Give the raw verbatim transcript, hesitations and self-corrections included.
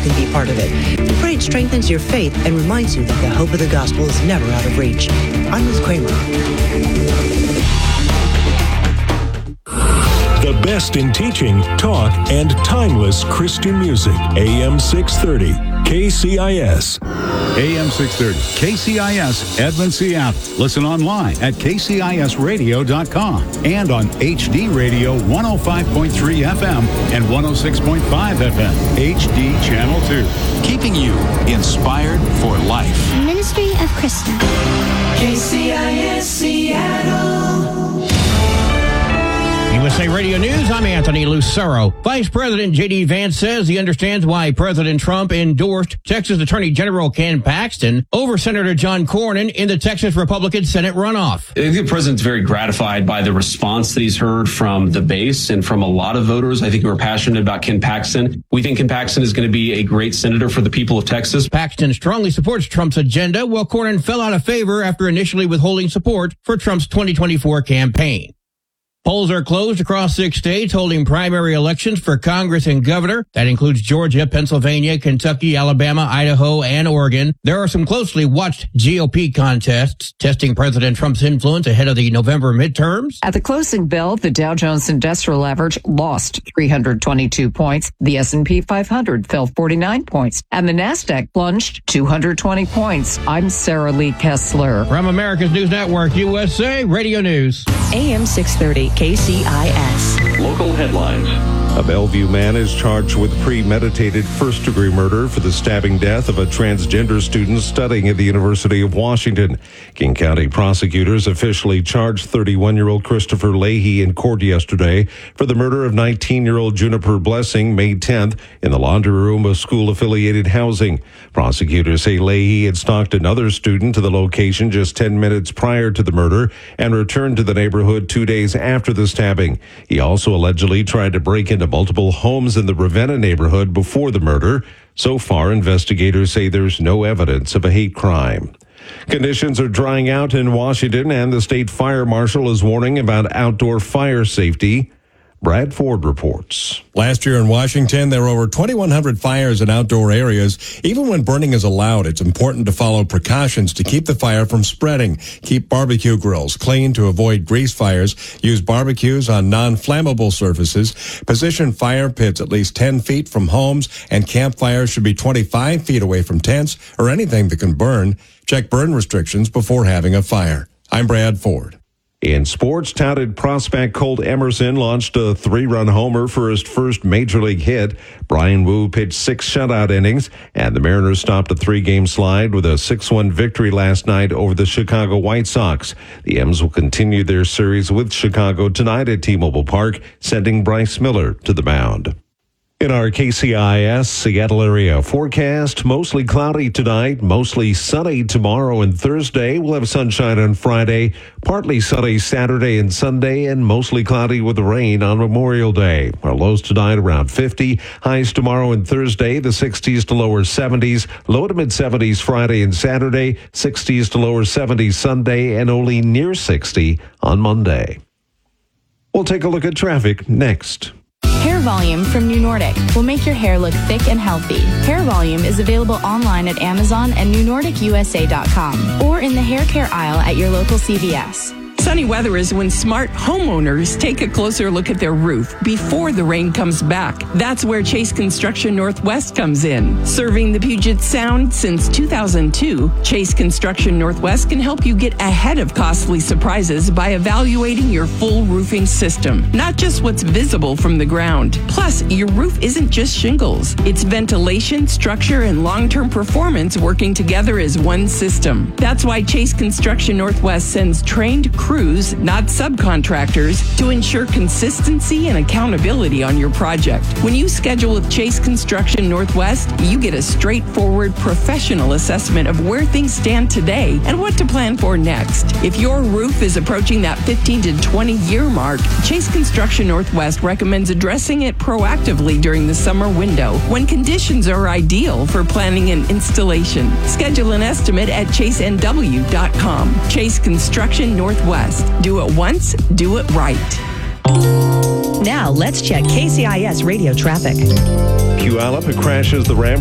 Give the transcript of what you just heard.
can be part of it. The parade strengthens your faith and reminds you that the hope of the gospel is never out of reach. I'm Liz Kramer. The best in teaching, talk, and timeless Christian music. A M six thirty, K C I S. A M six thirty, K C I S, Edmond, Seattle. Listen online at k c i s radio dot com and on H D Radio one oh five point three F M and one oh six point five F M, H D Channel two. Keeping you inspired for life. Ministry of Krista. K C I S Seattle. U S A Radio News, I'm Anthony Lucero. Vice President J D. Vance says he understands why President Trump endorsed Texas Attorney General Ken Paxton over Senator John Cornyn in the Texas Republican Senate runoff. I think the president's very gratified by the response that he's heard from the base and from a lot of voters, I think, who are passionate about Ken Paxton. We think Ken Paxton is going to be a great senator for the people of Texas. Paxton strongly supports Trump's agenda, while Cornyn fell out of favor after initially withholding support for Trump's twenty twenty-four campaign. Polls are closed across six states holding primary elections for Congress and governor. That includes Georgia, Pennsylvania, Kentucky, Alabama, Idaho, and Oregon. There are some closely watched G O P contests testing President Trump's influence ahead of the November midterms. At the closing bell, the Dow Jones Industrial Average lost three hundred twenty-two points. The S and P five hundred fell forty-nine points, and the NASDAQ plunged two hundred twenty points. I'm Sarah Lee Kessler. From America's News Network, U S A Radio News. A M six thirty, K C I S. Local headlines. A Bellevue man is charged with premeditated first-degree murder for the stabbing death of a transgender student studying at the University of Washington. King County prosecutors officially charged thirty-one-year-old Christopher Leahy in court yesterday for the murder of nineteen-year-old Juniper Blessing May tenth in the laundry room of school-affiliated housing. Prosecutors say Leahy had stalked another student to the location just ten minutes prior to the murder and returned to the neighborhood two days after the stabbing. He also allegedly tried to break into multiple homes in the Ravenna neighborhood before the murder. So far, investigators say there's no evidence of a hate crime. Conditions are drying out in Washington, and the state fire marshal is warning about outdoor fire safety. Brad Ford reports. Last year in Washington, there were over twenty-one hundred fires in outdoor areas. Even when burning is allowed, it's important to follow precautions to keep the fire from spreading. Keep barbecue grills clean to avoid grease fires. Use barbecues on non-flammable surfaces. Position fire pits at least ten feet from homes, and campfires should be twenty-five feet away from tents or anything that can burn. Check burn restrictions before having a fire. I'm Brad Ford. In sports, touted prospect Colt Emerson launched a three-run homer for his first major league hit. Brian Wu pitched six shutout innings, and the Mariners stopped a three-game slide with a six one victory last night over the Chicago White Sox. The M's will continue their series with Chicago tonight at T-Mobile Park, sending Bryce Miller to the mound. In our K C I S Seattle area forecast, mostly cloudy tonight, mostly sunny tomorrow and Thursday. We'll have sunshine on Friday, partly sunny Saturday and Sunday, and mostly cloudy with rain on Memorial Day. Our lows tonight around fifty, highs tomorrow and Thursday, the sixties to lower seventies, low to mid-seventies Friday and Saturday, sixties to lower seventies Sunday, and only near sixty on Monday. We'll take a look at traffic next. Hair Volume from New Nordic will make your hair look thick and healthy. Hair Volume is available online at Amazon and new nordic u s a dot com or in the hair care aisle at your local C V S. Sunny weather is when smart homeowners take a closer look at their roof before the rain comes back. That's where Chase Construction Northwest comes in. Serving the Puget Sound since two thousand two, Chase Construction Northwest can help you get ahead of costly surprises by evaluating your full roofing system, not just what's visible from the ground. Plus, your roof isn't just shingles. It's ventilation, structure, and long-term performance working together as one system. That's why Chase Construction Northwest sends trained crews crews, not subcontractors, to ensure consistency and accountability on your project. When you schedule with Chase Construction Northwest, you get a straightforward professional assessment of where things stand today and what to plan for next. If your roof is approaching that fifteen to twenty year mark, Chase Construction Northwest recommends addressing it proactively during the summer window when conditions are ideal for planning an installation. Schedule an estimate at chase n w dot com. Chase Construction Northwest. Do it once, do it right. Now let's check K C I S radio traffic. Puyallup crashes the ramp